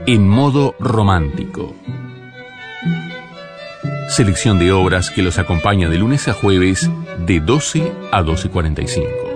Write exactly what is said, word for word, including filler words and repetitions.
En modo romántico. Selección de obras que los acompaña de lunes a jueves de doce a doce cuarenta y cinco.